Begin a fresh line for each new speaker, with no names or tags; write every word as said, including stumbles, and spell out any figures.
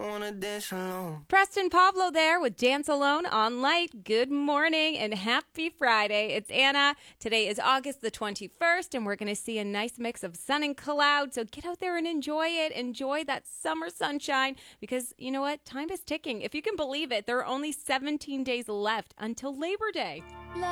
wanna dance alone.
Preston Pablo there with Dance Alone on Light. Good morning and happy Friday. It's Anna. Today is August the twenty-first, and we're going to see a nice mix of sun and cloud. So get out there and enjoy it. Enjoy that summer sunshine because you know what? Time is ticking. If you can believe it, there are only seventeen days left until Labor Day.